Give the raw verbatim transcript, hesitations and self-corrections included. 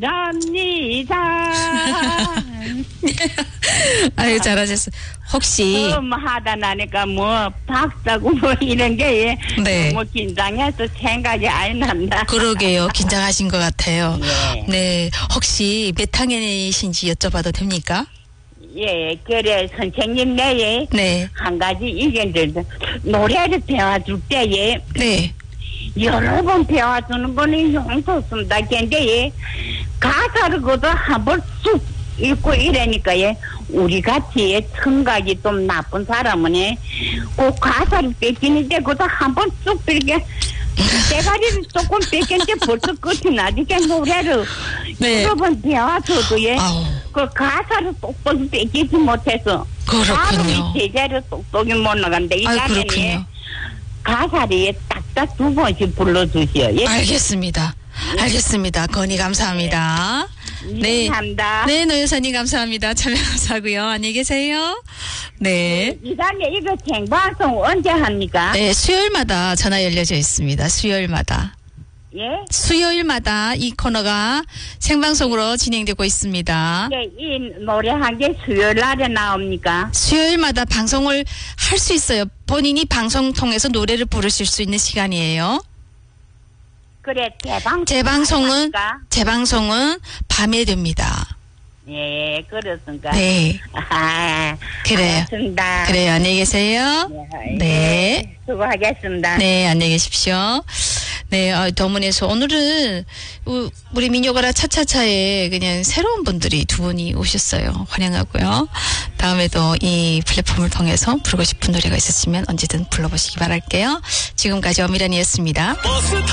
접니다. 아유, 잘하셨어. 혹시. 음, 하다 나니까 뭐, 박사고 뭐 이런 게, 네. 너무 긴장해서 생각이 안 난다. 그러게요. 긴장하신 것 같아요. 예. 네. 혹시 몇 학년이신지 여쭤봐도 됩니까? 예, 그래, 선생님 내에 네. 한 가지 의견들, 노래를 배워줄 때에, 네. 여러 번 배워주는 거는 용서습니다. 근데, 가사를 그도 한번 쑥 읽고 이러니까, 예, 우리 같이 청각이 좀 나쁜 사람은, 예, 그 가사를 뺏기는데, 그도 한번 쑥 이렇게, 대가리를 조금 뺏겼는데 벌써 끝이 나니까 노래를 네. 여러 번 배워줘도, 예, 아우. 그 가사를 똑똑히 뺏기지 못해서, 그렇군요. 이 제자를 똑똑히 못 나간다. 이 아유, 자리에 그렇군요. 가사를 딱딱 두 번씩 불러주시오. 예? 알겠습니다. 알겠습니다. 건의 감사합니다. 네. 감사합니다. 네, 노 여사님 감사합니다. 참여 감사하고요. 안녕히 계세요. 네. 이 다음에 이거 생방송 언제 합니까? 네, 수요일마다 전화 열려져 있습니다. 수요일마다. 예? 수요일마다 이 코너가 생방송으로 진행되고 있습니다. 예, 이 노래 한 개 수요일 날에 나옵니까? 수요일마다 방송을 할 수 있어요. 본인이 방송 통해서 노래를 부르실 수 있는 시간이에요. 그래, 재방송. 재방송은, 재방송은 밤에 됩니다. 예, 그렇습니까? 네. 아, 그래요. 알겠습니다. 그래요. 안녕히 계세요. 네. 네. 수고하겠습니다. 네, 안녕히 계십시오. 네, 어, 더문에서 오늘은 우, 우리 민요가라 차차차에 그냥 새로운 분들이 두 분이 오셨어요. 환영하고요. 다음에도 이 플랫폼을 통해서 부르고 싶은 노래가 있으시면 언제든 불러보시기 바랄게요. 지금까지 엄미란이었습니다.